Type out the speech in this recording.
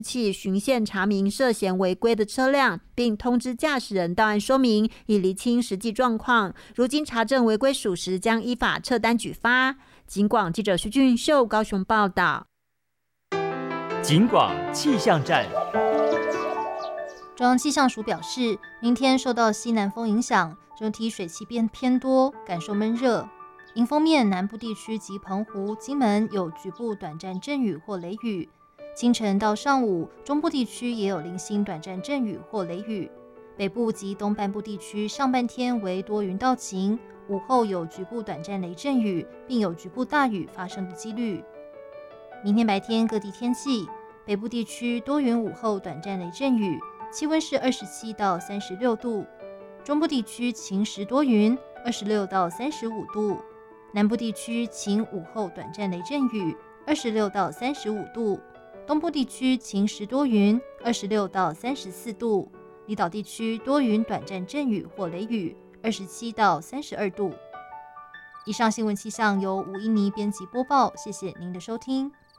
器巡线查明涉嫌违规的车辆，并通知驾驶人到案说明，以厘清实际状况。如今查证违规属实，将依法撤单举发。警广记者徐俊秀高雄报道。 警广气象站。 中央气象署表示，明天受到西南风影响，整体水汽变偏多，感受闷热。迎风面，南部地区及澎湖、金门有局部短暂阵雨或雷雨。清晨到上午，中部地区也有零星短暂阵雨或雷雨。北部及东半部地区上半天为多云到晴，午后有局部短暂雷阵雨，并有局部大雨发生的几率。明天白天各地天气，北部地区多云，午后短暂雷阵雨，气温是27到36度；中部地区晴时多云，26到35度；南部地区晴，午后短暂雷阵雨，26到35度；东部地区晴时多云，26到34度；离岛地区多云短暂阵雨或雷雨，27到32度。以上新闻气象由吴依妮编辑播报，谢谢您的收听。